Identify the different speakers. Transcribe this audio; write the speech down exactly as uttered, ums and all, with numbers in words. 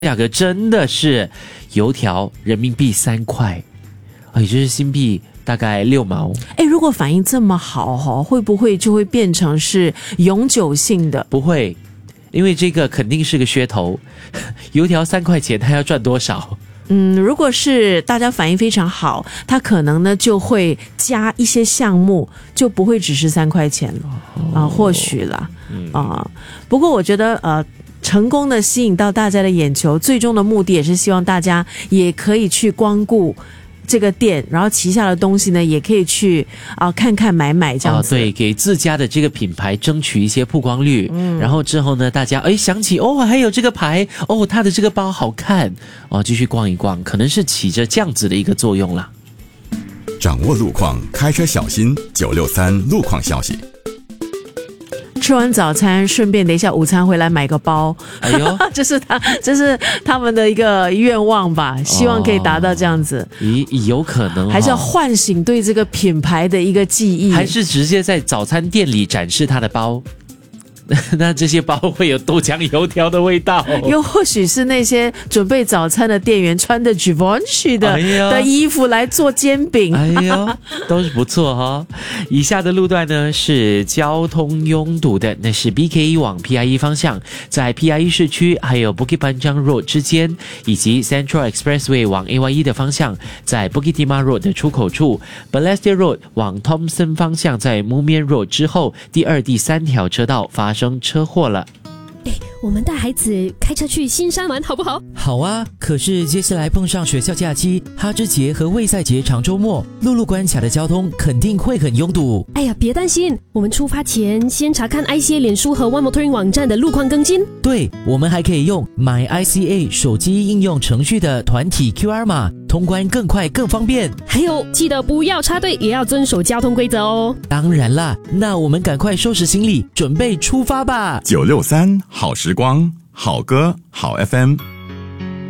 Speaker 1: 价格真的是油条人民币三块，也就是新币大概六毛。
Speaker 2: 哎，如果反应这么好哈，会不会就会变成是永久性的？
Speaker 1: 不会，因为这个肯定是个噱头。油条三块钱，它要赚多少？
Speaker 2: 嗯，如果是大家反应非常好，它可能呢就会加一些项目，就不会只是三块钱了啊、哦呃，或许啦啊、呃。不过我觉得呃。成功的吸引到大家的眼球，最终的目的也是希望大家也可以去光顾这个店，然后旗下的东西呢也可以去啊、呃、看看买买这样子、
Speaker 1: 哦、对，给自家的这个品牌争取一些曝光率、嗯、然后之后呢大家哎想起哦还有这个牌哦，它的这个包好看哦，继续逛一逛，可能是起着这样子的一个作用啦。
Speaker 3: 掌握路况，开车小心。九六三路况消息。
Speaker 2: 吃完早餐，顺便等一下午餐回来买个包。
Speaker 1: 哎呦，
Speaker 2: 这是他，这是他们的一个愿望吧？希望可以达到这样子。
Speaker 1: 咦、哦，有可能、哦，
Speaker 2: 还是要唤醒对这个品牌的一个记忆，
Speaker 1: 还是直接在早餐店里展示他的包？那这些包会有豆浆油条的味道、哦，
Speaker 2: 又或许是那些准备早餐的店员穿着 Givenchy 的、哎、的衣服来做煎饼，
Speaker 1: 哎呦，都是不错哈、哦。以下的路段呢是交通拥堵的，那是 B K E 往 P I E 方向，在 P I E 市区还有 Bukit Panjang Road 之间，以及 Central Expressway 往 A Y E 的方向，在 Bukit Timah Road 的出口处 ，Balestier Road 往 Thomson 方向，在 Mumian Road 之后，第二、第三条车道发生车祸了。
Speaker 4: 哎，我们带孩子开车去新山玩好不好？
Speaker 5: 好啊，可是接下来碰上学校假期、哈芝节和卫赛节长周末，陆路关卡的交通肯定会很拥堵。
Speaker 4: 哎呀，别担心，我们出发前先查看 I C A 脸书和 One Motoring 网站的路况更新。
Speaker 5: 对，我们还可以用 My I C A 手机应用程序的团体 Q R 码，通关更快更方便。
Speaker 4: 还有，记得不要插队，也要遵守交通规则哦。
Speaker 5: 当然啦，那我们赶快收拾行李，准备出发吧。
Speaker 3: 九六三好时光，好歌好 F M。